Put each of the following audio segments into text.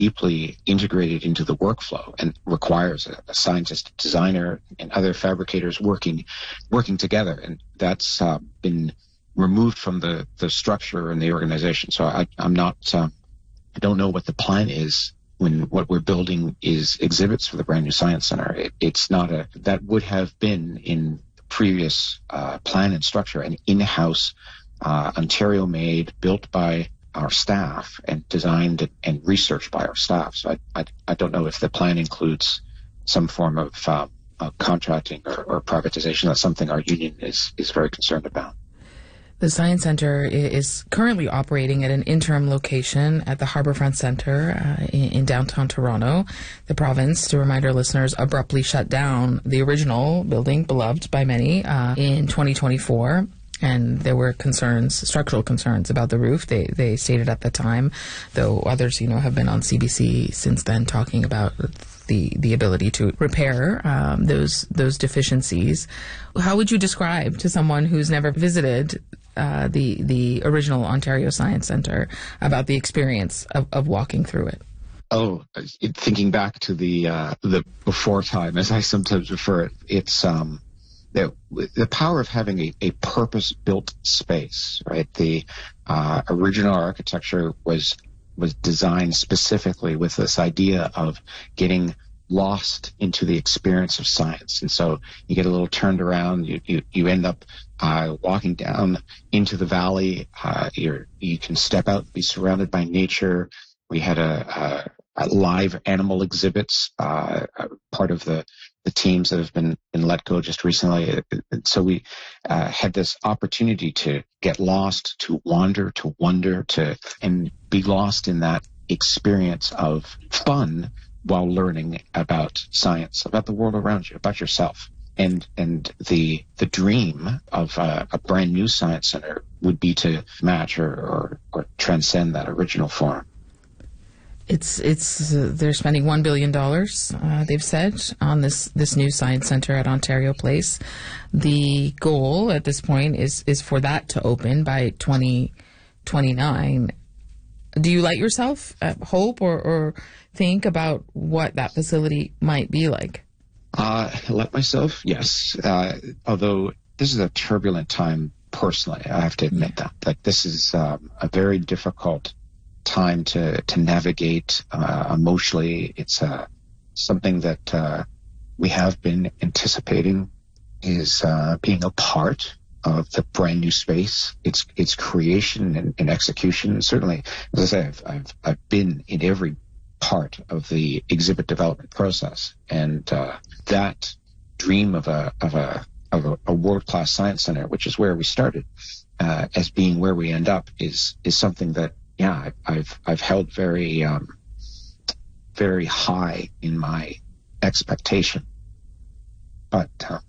deeply integrated into the workflow and requires a scientist, designer, and other fabricators working together. And that's been removed from the structure and the organization. So I don't know what the plan is when what we're building is exhibits for the brand new Science Center. It's not that would have been in the previous plan and structure an in-house, Ontario-made, built by our staff and designed and researched by our staff. So I don't know if the plan includes some form of contracting or privatization. That's something our union is very concerned about. The Science Center is currently operating at an interim location at the Harbourfront Centre in downtown Toronto. The province, to remind our listeners, abruptly shut down the original building, beloved by many, in 2024. And there were structural concerns about the roof. They stated at the time, though others, have been on CBC since then talking about the ability to repair those deficiencies. How would you describe to someone who's never visited the original Ontario Science Centre about the experience of walking through it? Oh, thinking back to the before time, as I sometimes refer it, it's the power of having a purpose-built space, right? The original architecture was designed specifically with this idea of getting lost into the experience of science. And so you get a little turned around, you end up walking down into the valley. You can step out, be surrounded by nature. We had a live animal exhibits, part of the teams that have been let go just recently. So we had this opportunity to get lost, to wander, to wonder, and be lost in that experience of fun while learning about science, about the world around you, about yourself. And the dream of a brand new Science Center would be to match or transcend that original form. They're spending $1 billion, they've said, on this new Science Center at Ontario Place. The goal at this point is for that to open by 2029. Do you let yourself hope or think about what that facility might be like? Let myself, yes. Although this is a turbulent time personally, I have to admit that. Like, this is a very difficult time to navigate emotionally. It's something that we have been anticipating is being a part of the brand new space, its creation and execution. Certainly, as I say, I've been in every part of the exhibit development process, and that dream of a world-class Science Center, which is where we started, as being where we end up, is something that I've held very very high in my expectation, but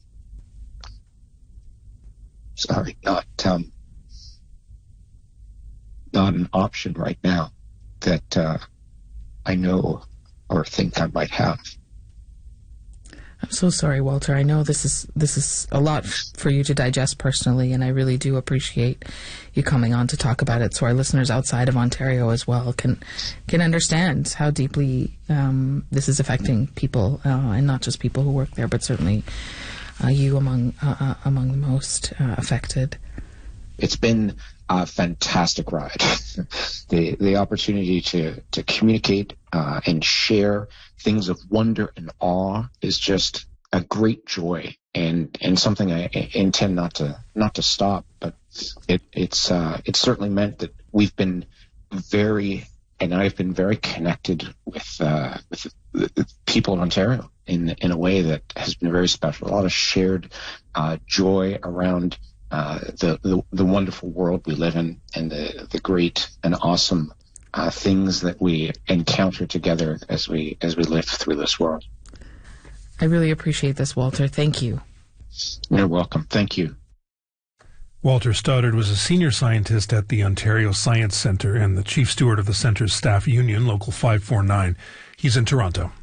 not an option right now that I know or think I might have. I'm so sorry, Walter. I know this is a lot for you to digest personally, and I really do appreciate you coming on to talk about it, so our listeners outside of Ontario as well can understand how deeply this is affecting people, and not just people who work there, but certainly you among the most affected. It's been a fantastic ride. The opportunity to communicate and share things of wonder and awe is just a great joy, and something I intend not to stop. But it's certainly meant that we've been I've been very connected with the people in Ontario in a way that has been very special. A lot of shared joy around the wonderful world we live in, and the great and awesome things that we encounter together as we live through this world. I really appreciate this, Walter. Thank you. You're welcome. Thank you. Walter Stoddard was a senior scientist at the Ontario Science Centre and the chief steward of the centre's staff union, Local 549. He's in Toronto.